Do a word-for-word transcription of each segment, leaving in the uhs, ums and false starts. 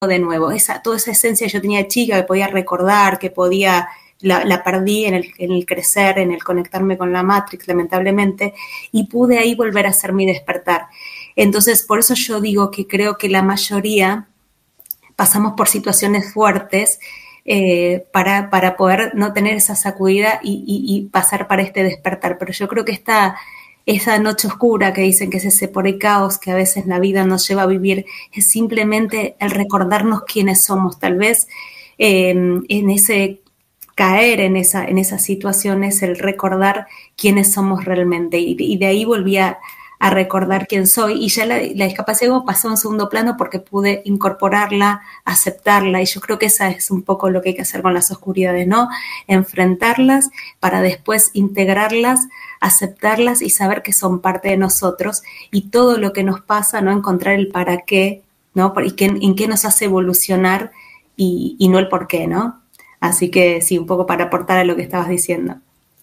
de nuevo. Esa, toda esa esencia que yo tenía de chica, que podía recordar, que podía, la, la perdí en el, en el crecer, en el conectarme con la Matrix, lamentablemente, y pude ahí volver a hacer mi despertar. Entonces, por eso yo digo que creo que la mayoría pasamos por situaciones fuertes eh, para, para poder no tener esa sacudida y, y, y pasar para este despertar. Pero yo creo que esta, esa noche oscura que dicen que es ese por el caos que a veces la vida nos lleva a vivir, es simplemente el recordarnos quiénes somos. Tal vez eh, en ese caer en esa, en esas situaciones, el recordar quiénes somos realmente. Y, y de ahí volví a, a recordar quién soy, y ya la, la discapacidad pasó en segundo plano porque pude incorporarla, aceptarla, y yo creo que esa es un poco lo que hay que hacer con las oscuridades, ¿no? Enfrentarlas para después integrarlas, aceptarlas y saber que son parte de nosotros, y todo lo que nos pasa, ¿no? Encontrar el para qué, ¿no? Y qué, en qué nos hace evolucionar y, y no el por qué, ¿no? Así que sí, un poco para aportar a lo que estabas diciendo.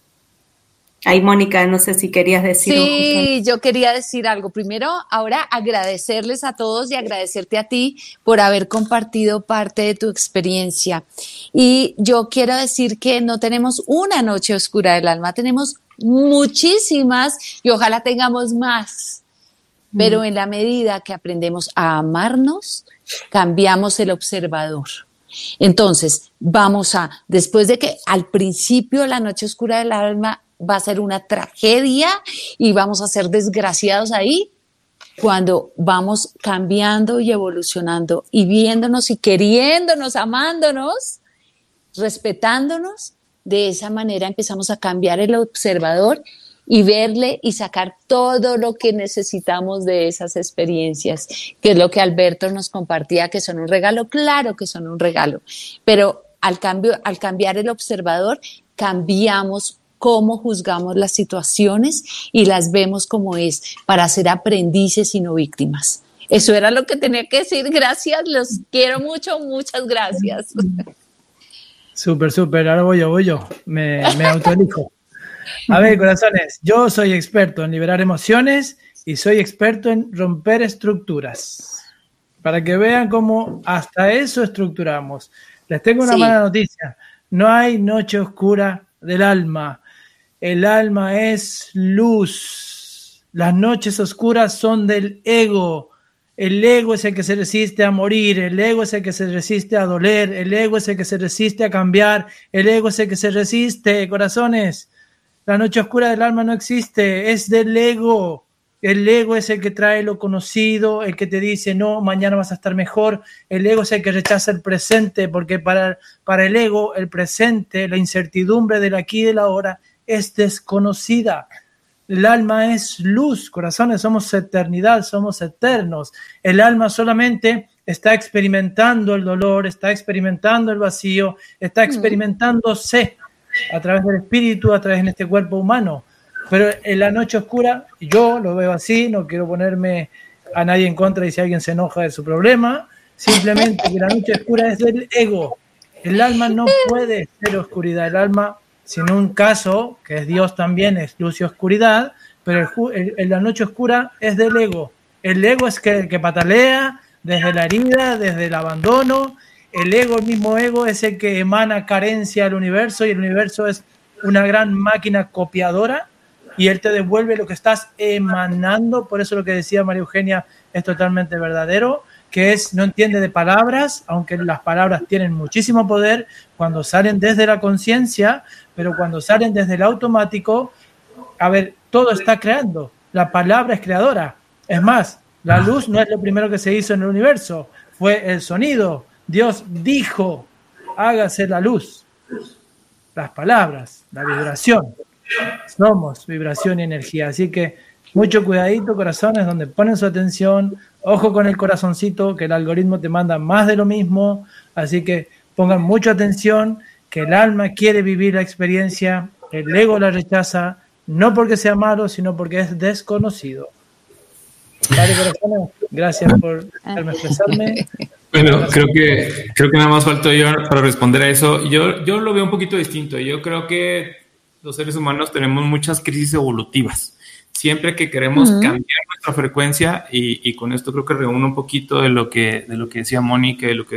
Ahí, Mónica, no sé si querías decir. Sí, yo quería decir algo. Primero, ahora agradecerles a todos y agradecerte a ti por haber compartido parte de tu experiencia. Y yo quiero decir que no tenemos una noche oscura del alma, tenemos muchísimas y ojalá tengamos más. Pero en la medida que aprendemos a amarnos, cambiamos el observador. Entonces, vamos a, después de que al principio la noche oscura del alma va a ser una tragedia y vamos a ser desgraciados ahí, cuando vamos cambiando y evolucionando y viéndonos y queriéndonos, amándonos, respetándonos, de esa manera empezamos a cambiar el observador y verle y sacar todo lo que necesitamos de esas experiencias, que es lo que Alberto nos compartía, que son un regalo. Claro que son un regalo, pero al cambio, al cambiar el observador, cambiamos cómo juzgamos las situaciones y las vemos como es, para ser aprendices y no víctimas. Eso era lo que tenía que decir. Gracias, los quiero mucho, muchas gracias. Súper, súper, ahora voy yo, voy yo, me, me autoelijo. A ver, corazones, yo soy experto en liberar emociones y soy experto en romper estructuras. Para que vean cómo hasta eso estructuramos. Les tengo una sí. mala noticia. No hay noche oscura del alma. El alma es luz. Las noches oscuras son del ego. El ego es el que se resiste a morir. El ego es el que se resiste a doler. El ego es el que se resiste a cambiar. El ego es el que se resiste, corazones. La noche oscura del alma no existe. Es del ego. El ego es el que trae lo conocido, el que te dice, no, mañana vas a estar mejor. El ego es el que rechaza el presente, porque para, para el ego, el presente, la incertidumbre del aquí y del ahora, es desconocida. El alma es luz, corazones, somos eternidad, somos eternos. El alma solamente está experimentando el dolor, está experimentando el vacío, está experimentándose a través del espíritu, a través de este cuerpo humano. Pero en la noche oscura, yo lo veo así, no quiero ponerme a nadie en contra y si alguien se enoja de su problema, simplemente que la noche oscura es del ego. El alma no puede ser oscuridad, el alma, sin un caso, que es Dios también, es luz y oscuridad, pero el, el, la noche oscura es del ego. El ego es que, el que patalea desde la herida, desde el abandono. El ego, el mismo ego, es el que emana carencia al universo y el universo es una gran máquina copiadora y él te devuelve lo que estás emanando. Por eso lo que decía María Eugenia es totalmente verdadero, que es, no entiende de palabras, aunque las palabras tienen muchísimo poder cuando salen desde la conciencia, pero cuando salen desde el automático, a ver, todo está creando. La palabra es creadora. Es más, la luz no es lo primero que se hizo en el universo, fue el sonido. Dios dijo, hágase la luz. Las palabras, la vibración. Somos vibración y energía. Así que mucho cuidadito, corazones, donde ponen su atención. Ojo con el corazoncito, que el algoritmo te manda más de lo mismo. Así que pongan mucha atención, que el alma quiere vivir la experiencia. El ego la rechaza, no porque sea malo, sino porque es desconocido. Vale, corazones, gracias por dejarme expresarme. Bueno, creo que creo que nada más falto yo para responder a eso. Yo, yo lo veo un poquito distinto. Yo creo que los seres humanos tenemos muchas crisis evolutivas. siempre que queremos Ujú. cambiar nuestra frecuencia, y, y con esto creo que reúne un poquito de lo que, de lo que decía Mónica, de lo que